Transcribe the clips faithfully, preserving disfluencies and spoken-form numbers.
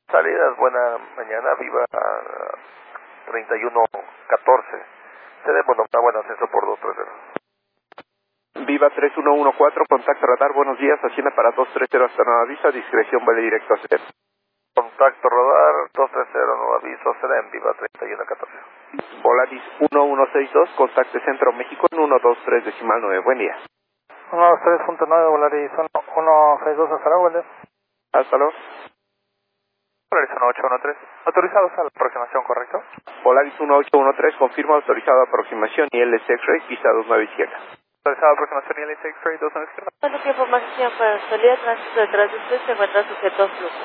Salidas, buena mañana, Viva treinta y uno catorce. Tenemos una buena ascenso por dos tres cero. Viva tres uno uno cuatro, contacto radar, buenos días, Hacienda para dos tres cero hasta nueva vista, discreción, vale directo a C E M. Contacto radar dos tres cero, nuevo aviso, C E M, Viva treinta y uno catorce. Volaris uno uno seis dos, contacte Centro México en uno dos tres decimal nueve, buen día. uno dos tres punto nueve, Volaris uno seis dos, hasta luego, buen día. Hasta luego. Volaris uno ocho uno tres, autorizados a la aproximación, ¿correcto? Volaris uno ocho uno tres, confirma autorizado a aproximación y L S X-Ray, pista dos nueve izquierda. Autorizado a aproximación y L S X-Ray dos nueve izquierda. ¿Cuánto tiempo máximo para salida de tránsito detrás de usted se encuentra sujeto a flujo?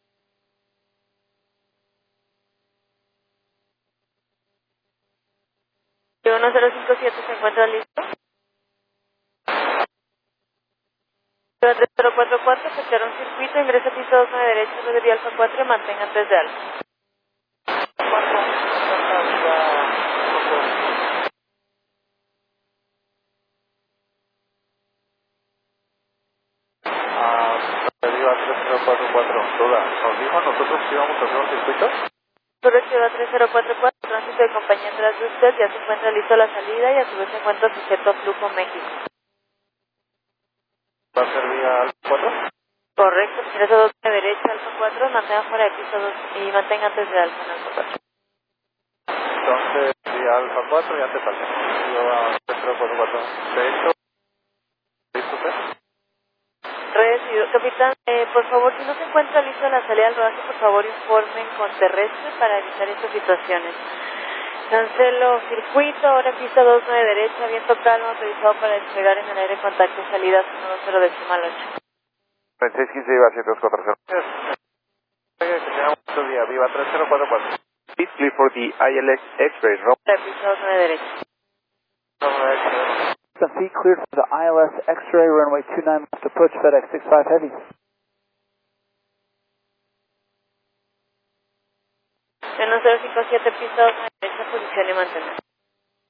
uno cero cinco siete se encuentra listo. tres cero cuatro cuatro, afectará un circuito, ingresa piso dos nueve derecha, luego de alfa cuatro y mantenga tres de alfa. Ah, Viva tres cero cuatro cuatro, duda, ¿nos dijo nosotros que íbamos a hacer un circuito? Correcto, tres cero cuatro cuatro, tránsito de compañía atrás de usted, ya se encuentra listo la salida y a su vez se encuentra sujeto a flujo México. ¿Va a ser vía alfa cuatro? Correcto, ingresa dos de derecha, alfa cuatro, mantenga fuera de piso dos y mantenga antes de alfa en alfa cuatro. Entonces, vía alfa cuatro, ya te falta. Yo a tres cero cuatro cuatro. De hecho, ¿listo usted? Recibido. Capitán, eh, por favor, si no se encuentra lista la salida al rodaje, por favor informen con terrestre para evitar estas situaciones. Cancelo circuito, ahora pista dos nueve derecha, viento calmo, autorizado para despegar en el aire, contacto salidas uno dos cero decimal ocho. veintiséis quince, Viva siete dos cuatro cero. Que tengamos otro día, Viva tres cero cuatro cuatro. Please clear for the I L S X-Ray, roll. Pista dos nueve derecha. Some feet cleared for the I L S X-Ray, runway two nine left approach, FedEx six five Heavy. uno cero cinco siete, pista dos nueve derecha, posición y mantener.